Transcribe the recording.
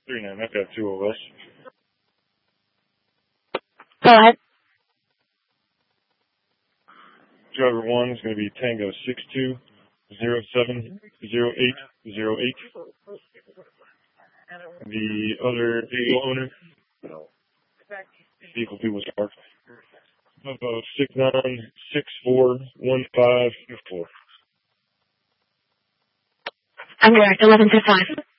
39, I've got 2 of us. Go ahead. Driver 1 is going to be Tango 62070808. The other vehicle owner, vehicle B was marked. 69641524. I'm direct 1125.